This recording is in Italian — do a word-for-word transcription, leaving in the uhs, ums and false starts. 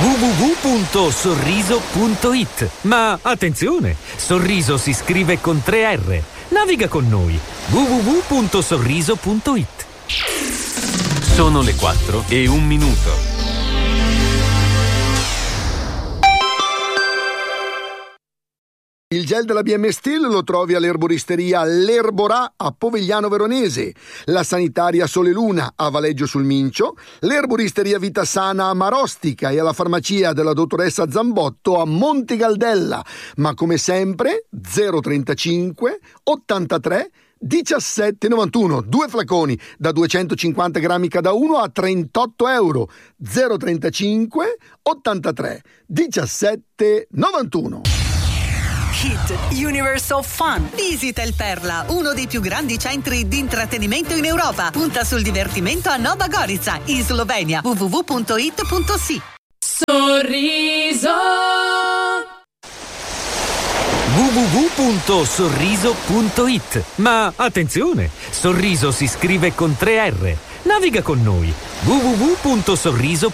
w w w punto sorriso punto it. Ma attenzione, Sorriso si scrive con tre R. Naviga con noi. w w w punto sorriso punto it. Sono le quattro e un minuto. Il gel della B M Steel lo trovi all'erboristeria L'Erborà a Povegliano Veronese, la sanitaria Sole Luna a Valeggio sul Mincio, l'erboristeria Vita Sana a Marostica e alla farmacia della dottoressa Zambotto a Monte Galdella. Ma come sempre zero trentacinque ottantatré diciassette novantuno, due flaconi da duecentocinquanta grammi cada uno a trentotto euro. Zero trentacinque ottantatré diciassette novantuno. Hit Universe of Fun. Visita il Perla, uno dei più grandi centri di intrattenimento in Europa. Punta sul divertimento a Nova Gorica, in Slovenia. w w w punto it punto si. Sorriso. w w w punto sorriso punto it. Ma attenzione, Sorriso si scrive con tre R. Naviga con noi. w w w punto sorriso